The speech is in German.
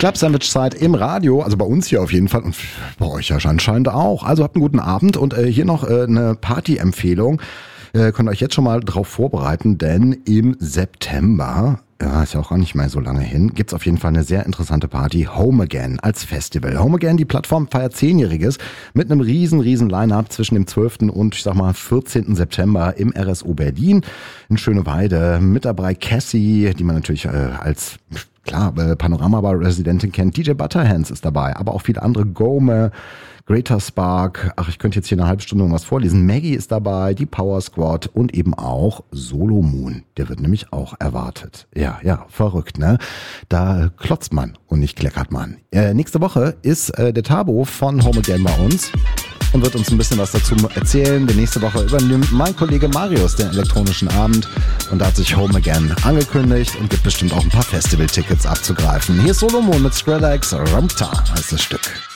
Club-Sandwich-Zeit im Radio, also bei uns hier auf jeden Fall und bei euch ja anscheinend auch. Also habt einen guten Abend und hier noch eine Party-Empfehlung. Könnt euch jetzt schon mal drauf vorbereiten, denn im September, ja, ist ja auch gar nicht mehr so lange hin, gibt's auf jeden Fall eine sehr interessante Party, Home Again als Festival. Home Again, die Plattform feiert 10-Jähriges mit einem riesen Line-Up zwischen dem 12. und 14. September im RSO Berlin in Schöneweide. Mit dabei Cassie, die man natürlich als Panorama-Bar-Residentin kennt. DJ Butterhands ist dabei, aber auch viele andere. Gome, Greater Spark, ich könnte jetzt hier eine halbe Stunde was vorlesen. Maggie ist dabei, die Power Squad und eben auch Solo Moon. Der wird nämlich auch erwartet. Ja, verrückt, ne? Da klotzt man und nicht kleckert man. Nächste Woche ist der Tabo von Home Again bei uns und wird uns ein bisschen was dazu erzählen. Die nächste Woche übernimmt mein Kollege Marius den elektronischen Abend und da hat sich Home Again angekündigt und gibt bestimmt auch ein paar Festival-Tickets abzugreifen. Hier ist Solo Moon mit Skrillex, Ramta heißt das Stück.